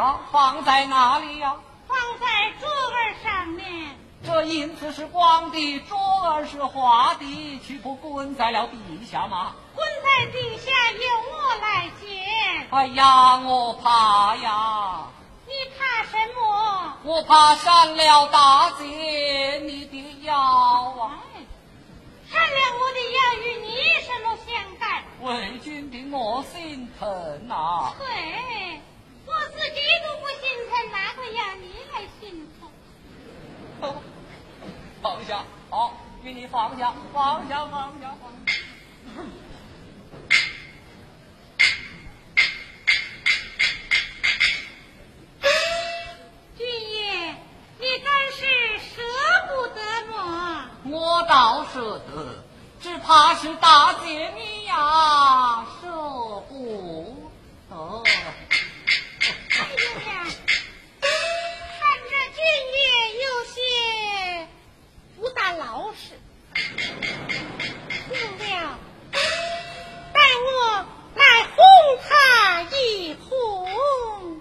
呀，放在哪里呀？ 放在桌儿上面。 这银子是光的，桌儿是花的，岂不滚在了地下吗？ 滚在地下，由我来捡。 哎呀，我怕呀！ 你怕什么？ 我怕伤了大姐你的腰啊！ 伤了我的腰与你什么相干？ 为君的我心疼啊！ 对，我自己都不心疼，哪个要你来心疼？ 放下，好，给你放下，放下，放下，放下。 君爷，你真是舍不得么？ 我倒舍得，只怕是大姐你呀舍不得。 哎呦呀，看着君爷有些不大老实。行了，待我来哄他一哄。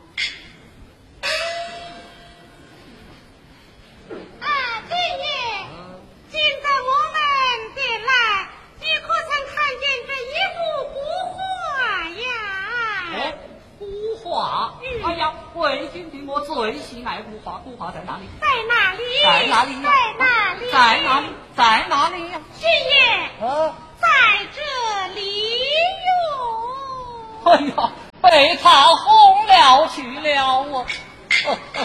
啊，君爷，现在我们得来，你可曾看见这一幅古画呀？ 哦，古画。哎呀，为君的我最喜爱古画，古画在哪里？ 在哪里？ 在哪里？ 在哪里？ 在哪里？在哪里呀？ 君爷，在这里哟。 哎呀，被他哄了去了我。